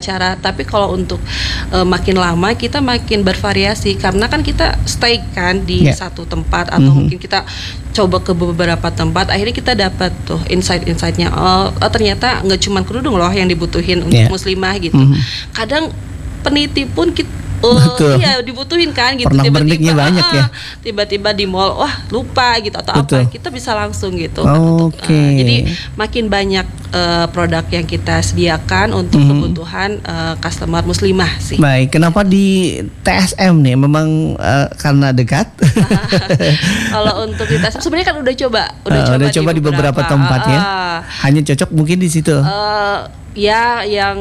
cara. Tapi kalau untuk makin lama kita makin bervariasi karena kan kita stay kan di satu tempat atau mungkin kita coba ke beberapa tempat, akhirnya kita dapat tuh insight-insightnya. Oh, ternyata nggak cuma kerudung loh yang dibutuhin untuk muslimah gitu. Kadang peniti pun iya dibutuhin kan gitu. Tiba-tiba banyak ya. Tiba-tiba di mall wah lupa gitu atau apa, kita bisa langsung gitu. Jadi makin banyak produk yang kita sediakan untuk kebutuhan customer muslimah sih. Baik, kenapa di TSM nih? Memang karena dekat? Kalau untuk di TSM sebenarnya kan udah coba di beberapa tempat ya. Hanya cocok mungkin di situ. Ya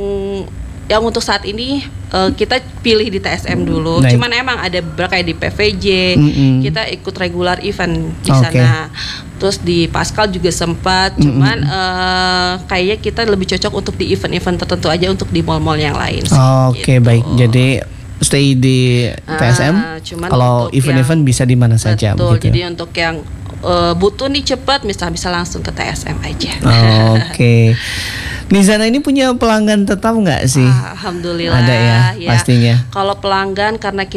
yang untuk saat ini kita pilih di TSM dulu. Cuman emang ada kayak di PVJ, kita ikut regular event di sana. Terus di Pascal juga sempat, cuman kayaknya kita lebih cocok untuk di event-event tertentu aja untuk di mall-mall yang lain. Oke, baik. Jadi stay di TSM. Kalau event-event bisa di mana saja. Betul. Jadi untuk yang butuh nih cepat, bisa langsung ke TSM aja. Oke. Nizana ini punya pelanggan tetap nggak sih? Alhamdulillah. Ada ya, pastinya. Kalau pelanggan karena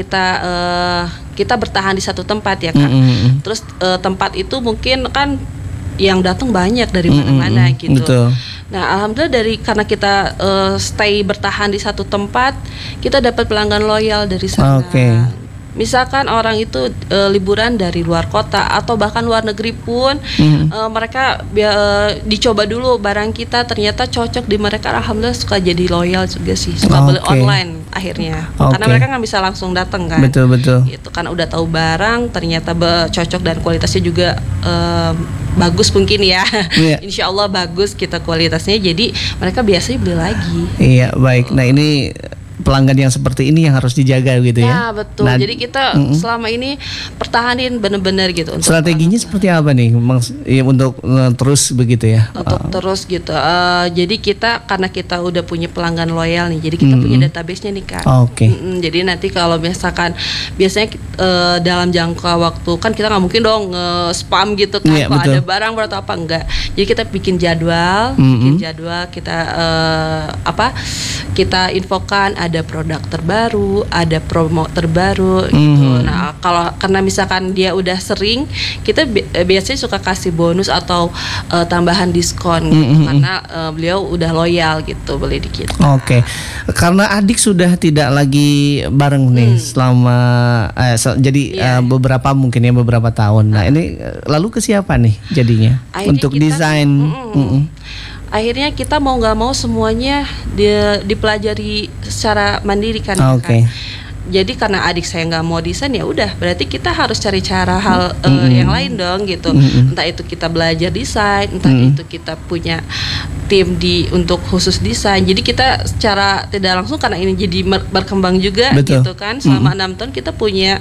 kita bertahan di satu tempat ya Kak. Terus tempat itu mungkin kan yang datang banyak dari mana-mana gitu. Betul. Nah, alhamdulillah karena kita stay bertahan di satu tempat, kita dapat pelanggan loyal dari sana. Misalkan orang itu liburan dari luar kota atau bahkan luar negeri pun mereka dicoba dulu barang kita, ternyata cocok di mereka, alhamdulillah suka jadi loyal juga sih, suka beli online akhirnya karena mereka nggak bisa langsung datang kan. Betul itu kan udah tahu barang ternyata cocok dan kualitasnya juga bagus mungkin ya. Insya Allah bagus kita kualitasnya, jadi mereka biasanya beli lagi. Iya, baik. Nah, ini pelanggan yang seperti ini yang harus dijaga gitu ya. Ya betul. Nah, jadi kita selama ini pertahanin benar-benar gitu. Strateginya seperti apa nih untuk terus begitu ya? Untuk terus gitu. Jadi kita karena kita udah punya pelanggan loyal nih, jadi kita punya database-nya nih Kak. Jadi nanti kalau misalkan biasanya dalam jangka waktu kan kita nggak mungkin dong spam gitu kan. Kalau ada barang atau apa enggak. Jadi kita bikin jadwal, kita kita infokan ada produk terbaru, ada promo terbaru gitu. Nah, karena misalkan dia udah sering, kita biasanya suka kasih bonus atau tambahan diskon gitu, karena beliau udah loyal gitu beli di kita. Karena adik sudah tidak lagi bareng nih selama beberapa tahun. Nah, ini lalu ke siapa nih jadinya akhirnya untuk desain? Akhirnya kita mau nggak mau semuanya dipelajari secara mandiri kan. Jadi karena adik saya nggak mau desain, ya udah berarti kita harus cari cara yang lain dong gitu. Entah itu kita belajar desain, entah itu kita punya tim untuk khusus desain. Jadi kita secara tidak langsung karena ini jadi berkembang juga gitu kan. Selama 6 tahun kita punya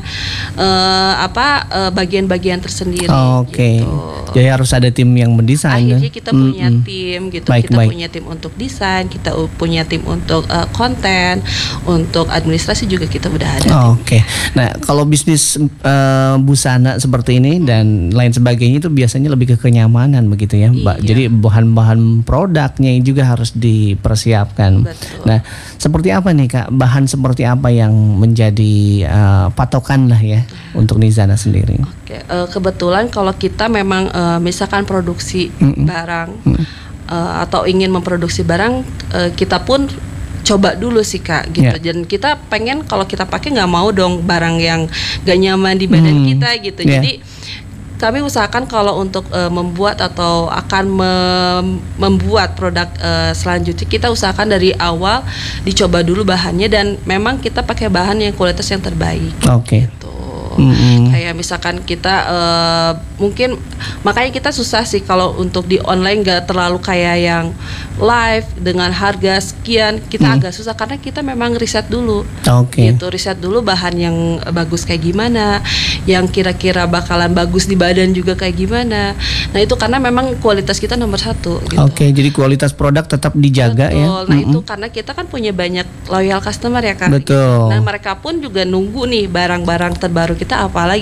bagian-bagian tersendiri. Gitu. Jadi harus ada tim yang mendesain. Akhirnya kita punya tim gitu. Kita punya tim untuk desain, kita punya tim untuk konten, untuk administrasi juga kita udah ada. Nah, kalau bisnis busana seperti ini dan lain sebagainya itu biasanya lebih ke kenyamanan begitu ya, Mbak. Jadi bahan-bahan produknya juga harus dipersiapkan. Nah, seperti apa nih Kak? Bahan seperti apa yang menjadi patokan lah ya untuk Nizana sendiri? Kebetulan kalau kita memang misalkan produksi barang atau ingin memproduksi barang, kita pun coba dulu sih Kak gitu. Dan kita pengen kalau kita pakai nggak mau dong barang yang gak nyaman di badan kita gitu. Jadi kami usahakan kalau untuk membuat atau akan membuat produk selanjutnya, kita usahakan dari awal dicoba dulu bahannya dan memang kita pakai bahan yang kualitas yang terbaik. Gitu. Kayak misalkan kita mungkin makanya kita susah sih kalau untuk di online nggak terlalu kayak yang live dengan harga sekian, kita agak susah karena kita memang riset dulu. Gitu, riset dulu bahan yang bagus kayak gimana, yang kira-kira bakalan bagus di badan juga kayak gimana. Nah itu karena memang kualitas kita nomor 1 gitu. Jadi kualitas produk tetap dijaga. Nah itu karena kita kan punya banyak loyal customer ya Kak. Nah mereka pun juga nunggu nih barang-barang terbaru kita, apalagi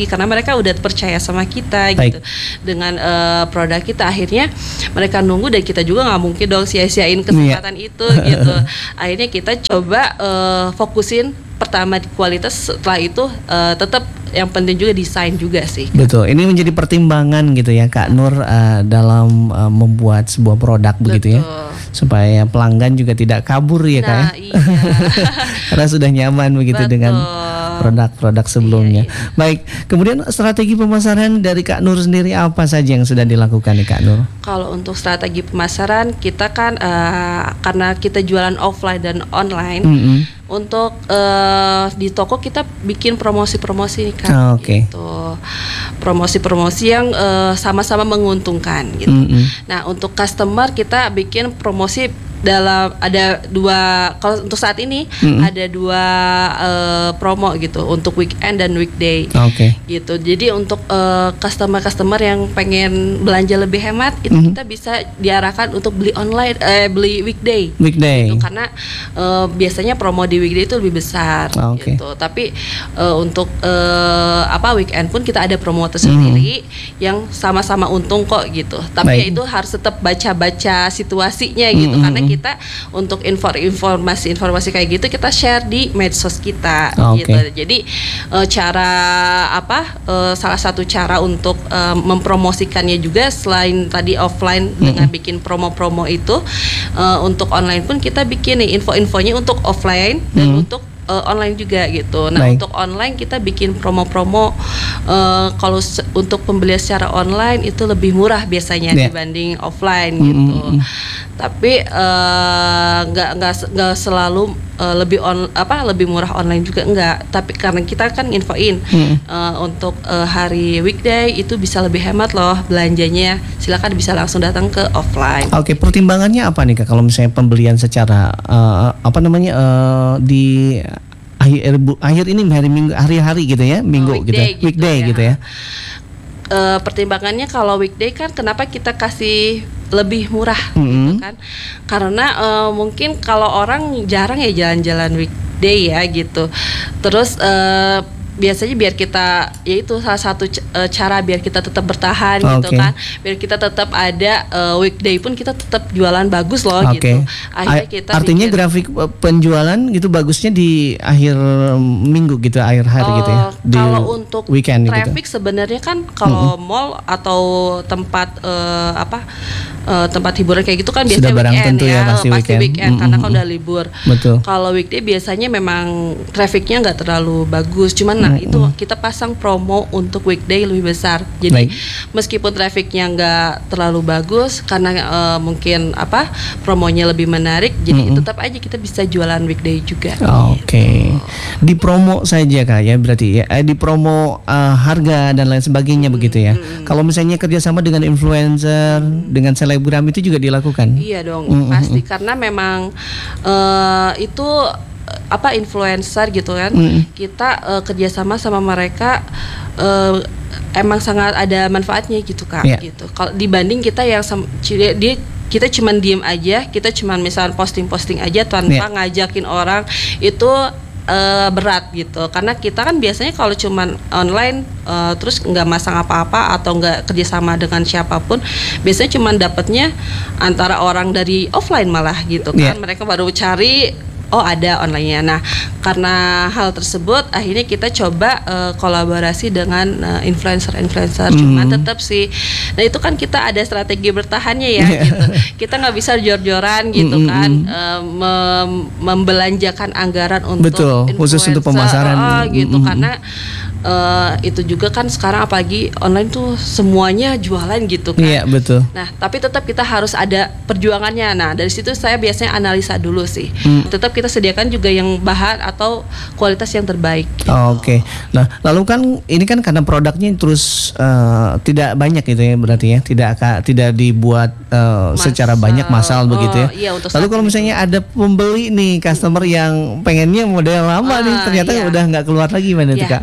karena mereka udah percaya sama kita Baik. gitu dengan produk kita. Akhirnya mereka nunggu dan kita juga nggak mungkin dong sia-siain kesempatan itu gitu. Akhirnya kita coba fokusin pertama di kualitas, setelah itu tetap yang penting juga desain juga sih. Betul, ini menjadi pertimbangan gitu ya Kak Nur dalam membuat sebuah produk begitu ya, supaya pelanggan juga tidak kabur ya Kak ya. Iya. Karena sudah nyaman begitu dengan produk-produk sebelumnya. Iya. Baik, kemudian strategi pemasaran dari Kak Nur sendiri apa saja yang sudah dilakukan nih Kak Nur? Kalau untuk strategi pemasaran kita kan karena kita jualan offline dan online. Untuk di toko kita bikin promosi-promosi nih Kak. Gitu. Promosi-promosi yang sama-sama menguntungkan gitu. Nah, untuk customer kita bikin promosi dalam ada dua, kalau untuk saat ini ada dua promo gitu untuk weekend dan weekday. Gitu. Jadi untuk customer yang pengen belanja lebih hemat itu kita bisa diarahkan untuk beli online, beli weekday. Gitu, karena biasanya promo di weekday itu lebih besar gitu. Tapi untuk weekend pun kita ada promo tersendiri yang sama-sama untung kok gitu. Tapi ya itu harus tetap baca-baca situasinya gitu, karena kita untuk informasi kayak gitu kita share di medsos kita gitu. Jadi salah satu cara untuk mempromosikannya juga selain tadi offline dengan bikin promo-promo itu, untuk online pun kita bikin nih info-infonya untuk offline dan untuk online juga gitu. Nah, untuk online kita bikin promo-promo kalau untuk pembelian secara online itu lebih murah biasanya dibanding offline gitu. Tapi nggak selalu lebih murah online juga enggak. Tapi karena kita kan infoin untuk hari weekday itu bisa lebih hemat loh belanjanya. Silakan bisa langsung datang ke offline. Pertimbangannya apa nih Kak kalau misalnya pembelian secara di akhir ini hari-hari gitu ya, minggu weekday gitu ya. Pertimbangannya kalau weekday kan kenapa kita kasih lebih murah gitu kan, karena mungkin kalau orang jarang ya jalan-jalan weekday ya gitu. Terus biasanya biar kita, yaitu salah satu cara biar kita tetap bertahan gitu kan, biar kita tetap ada weekday pun kita tetap jualan bagus loh gitu. Akhirnya kita artinya grafik penjualan gitu bagusnya di akhir minggu gitu, akhir hari gitu ya. Kalau untuk weekend traffic gitu. Sebenarnya kan kalau mall atau tempat tempat hiburan kayak gitu kan biasanya weekend ya, pasti weekend karena kan udah libur. Betul. Kalau weekday biasanya memang trafficnya nggak terlalu bagus, cuman itu kita pasang promo untuk weekday lebih besar. Jadi meskipun trafficnya nggak terlalu bagus karena mungkin promonya lebih menarik, jadi tetap aja kita bisa jualan weekday juga. Di promo saja Kak ya, berarti ya di promo harga dan lain sebagainya begitu ya. Kalau misalnya kerjasama dengan influencer, dengan selebgram itu juga dilakukan? Iya dong, pasti karena memang itu influencer gitu kan. Kita kerjasama sama mereka emang sangat ada manfaatnya gitu Kak. Gitu. Kalau dibanding kita yang kita cuman diem aja, kita cuman misal posting aja tanpa ngajakin orang, itu berat gitu. Karena kita kan biasanya kalau cuman online terus nggak masang apa-apa atau nggak kerjasama dengan siapapun, biasanya cuman dapatnya antara orang dari offline malah gitu kan. Mereka baru cari ada online-nya. Nah, karena hal tersebut akhirnya kita coba kolaborasi dengan influencer. Cuman tetap sih, nah itu kan kita ada strategi bertahannya ya gitu. Kita nggak bisa jor-joran gitu kan, membelanjakan anggaran untuk influencer, khusus untuk pemasaran gitu. Karena itu juga kan sekarang apalagi online tuh semuanya jualan gitu kan. Iya betul. Nah tapi tetap kita harus ada perjuangannya. Nah dari situ saya biasanya analisa dulu sih. Tetap kita sediakan juga yang bahan atau kualitas yang terbaik gitu. Oke. Nah lalu kan ini kan karena produknya terus tidak banyak gitu ya, berarti ya tidak dibuat secara banyak massal begitu ya. Iya, lalu kalau misalnya ada pembeli nih, customer yang pengennya model lama nih ternyata udah nggak keluar lagi, mana tuh Kak?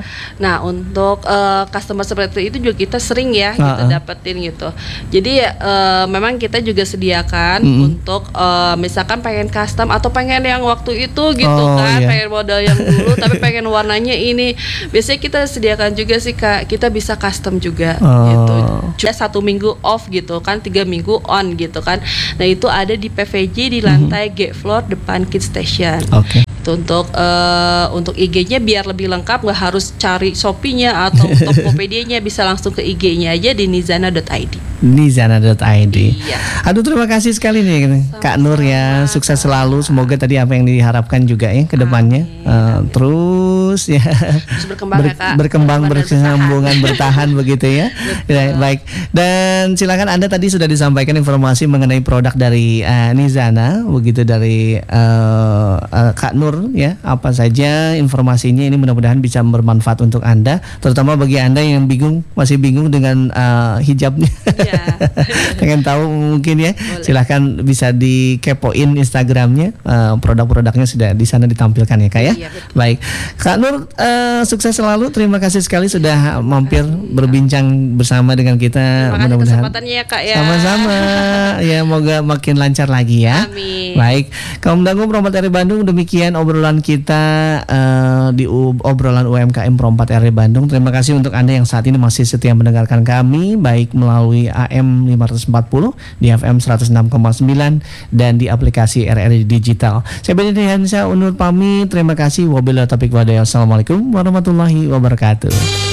Nah, untuk customer seperti itu juga kita sering ya gitu dapetin gitu. Jadi memang kita juga sediakan untuk misalkan pengen custom atau pengen yang waktu itu gitu kan, pengen model yang dulu tapi pengen warnanya ini. Biasanya kita sediakan juga sih Kak, kita bisa custom juga gitu. Cuma 1 minggu off gitu kan, 3 minggu on gitu kan. Nah, itu ada di PVJ di lantai G floor depan Kids Station. Untuk IG-nya biar lebih lengkap, nggak harus cari Shopee-nya atau Tokopedia-nya, bisa langsung ke IG-nya aja di nizana.id. Nizana.id. Iya. Aduh, terima kasih sekali nih Kak Nur ya. Sukses selalu. Semoga tadi apa yang diharapkan juga ya ke depannya. Terus ya. Terus berkembang ya Kak. Berkembang, berkesinambungan, bertahan begitu ya. Ya. Baik. Dan silakan Anda tadi sudah disampaikan informasi mengenai produk dari Nizana begitu dari Kak Nur ya. Apa saja informasinya, ini mudah-mudahan bisa bermanfaat untuk Anda, terutama bagi Anda yang masih bingung dengan hijabnya. Pengen tahu mungkin ya. Boleh. Silahkan bisa dikepoin Instagramnya, produk-produknya sudah di sana ditampilkan ya Kak ya. Iya, baik Kak Nur, sukses selalu. Terima kasih sekali sudah mampir berbincang bersama dengan kita. Mudah-mudahan kesempatannya ya Kak ya. Sama-sama ya, moga makin lancar lagi ya. Amin. Baik, kaum dangu Pro4 RI Bandung, demikian obrolan kita di obrolan UMKM Pro4 RI Bandung. Terima kasih untuk Anda yang saat ini masih setia mendengarkan kami, baik melalui AM 540, di FM 106,9 dan di aplikasi RRI Digital. Saya Benny Diansyah undur pamit. Terima kasih. Wabillahi taufiq wal hidayah. Assalamualaikum warahmatullahi wabarakatuh.